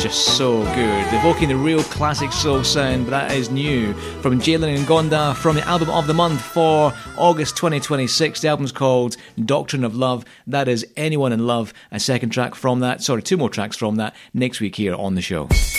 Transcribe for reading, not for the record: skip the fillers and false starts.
just so good. Evoking the real classic soul sound, but that is new from Jalen and Gonda from the album of the month for August 2026. The album's called Doctrine of Love. That is Anyone in Love. A second track from that, sorry, two more tracks from that next week here on the show.